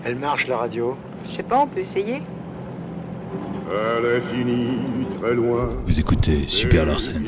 Elle marche la radio. Je sais pas, on peut essayer. À l'infini, très loin. Vous écoutez Super Larsen.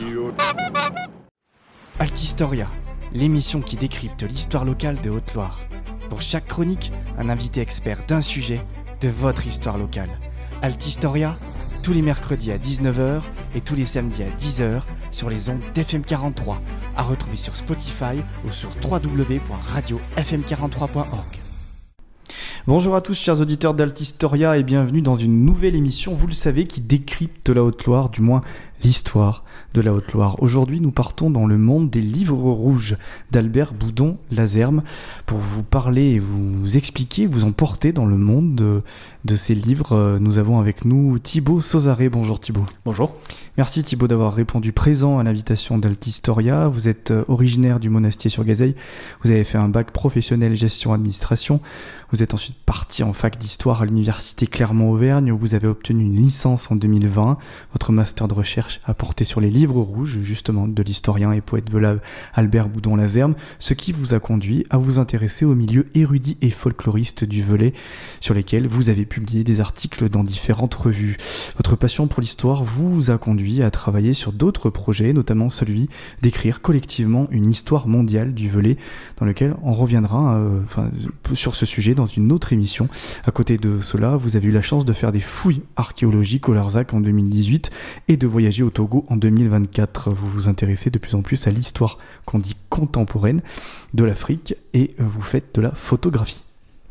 Altistoria, l'émission qui décrypte l'histoire locale de Haute-Loire. Pour chaque chronique, un invité expert d'un sujet de votre histoire locale. Altistoria, tous les mercredis à 19h et tous les samedis à 10h sur les ondes d'FM43, à retrouver sur Spotify ou sur www.radiofm43.org. Bonjour à tous chers auditeurs d'Altistoria et bienvenue dans une nouvelle émission, vous le savez, qui décrypte la Haute-Loire, du moins l'histoire de la Haute-Loire. Aujourd'hui, nous partons dans le monde des livres rouges d'Albert Boudon-Lazerme pour vous parler et vous expliquer, vous emporter dans le monde de ces livres. Nous avons avec nous Thibaut Sauzaré. Bonjour Thibaut. Bonjour. Merci Thibaut d'avoir répondu présent à l'invitation d'Altistoria. Vous êtes originaire du Monastier-sur-Gazeille. Vous avez fait un bac professionnel gestion-administration. Vous êtes ensuite parti en fac d'histoire à l'université Clermont-Auvergne où vous avez obtenu une licence en 2020. Votre master de recherche a porté sur les livres rouges, justement, de l'historien et poète velave Albert Boudon-Lazerme, ce qui vous a conduit à vous intéresser au milieu érudit et folkloriste du Velay, sur lesquels vous avez publié des articles dans différentes revues. Votre passion pour l'histoire vous a conduit à travailler sur d'autres projets, notamment celui d'écrire collectivement une histoire mondiale du Velay, dans lequel on reviendra sur ce sujet dans une autre émission. À côté de cela, vous avez eu la chance de faire des fouilles archéologiques au Larzac en 2018 et de voyager au Togo en 2024. Vous vous intéressez de plus en plus à l'histoire qu'on dit contemporaine de l'Afrique et vous faites de la photographie.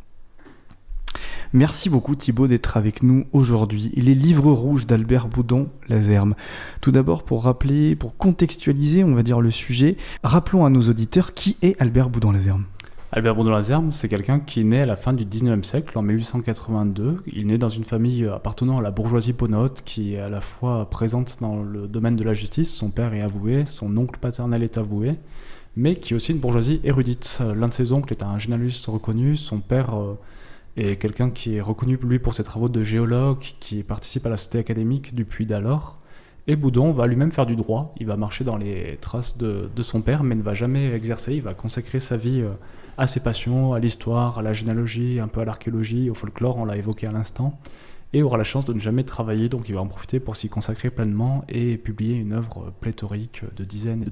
Merci beaucoup Thibaut d'être avec nous aujourd'hui. Les livres rouges d'Albert Boudon-Lazerme. Tout d'abord, pour rappeler, pour contextualiser, on va dire, le sujet, rappelons à nos auditeurs qui est Albert Boudon-Lazerme. Albert Boudon-Lazerme, c'est quelqu'un qui est né à la fin du 19e siècle, en 1882. Il est né dans une famille appartenant à la bourgeoisie ponote, qui est à la fois présente dans le domaine de la justice. Son père est avoué, son oncle paternel est avoué, mais qui est aussi une bourgeoisie érudite. L'un de ses oncles est un généalogiste reconnu, son père est quelqu'un qui est reconnu lui pour ses travaux de géologue, qui participe à la société académique du Puy d'Alors. Et Boudon va lui-même faire du droit, il va marcher dans les traces de son père, mais ne va jamais exercer, il va consacrer sa vie à ses passions, à l'histoire, à la généalogie, un peu à l'archéologie, au folklore, on l'a évoqué à l'instant, et aura la chance de ne jamais travailler, donc il va en profiter pour s'y consacrer pleinement et publier une œuvre pléthorique de dizaines